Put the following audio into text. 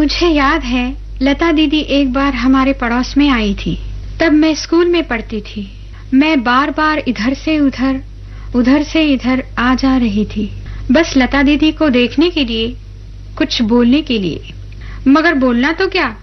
मुझे याद है लता दीदी एक बार हमारे पड़ोस में आई थी। तब मैं स्कूल में पढ़ती थी। मैं बार बार इधर से उधर से इधर आ जा रही थी, बस लता दीदी को देखने के लिए, कुछ बोलने के लिए। मगर बोलना तो क्या,